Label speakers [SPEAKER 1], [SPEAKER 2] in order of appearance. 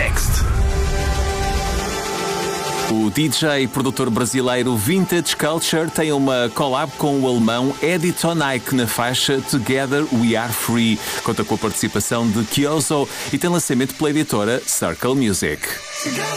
[SPEAKER 1] Next. O DJ e produtor brasileiro Vintage Culture tem uma collab com o alemão Eddie Thoneyck na faixa Together We Are Free. Conta com a participação de Kyozo e tem lançamento pela editora Circle Music.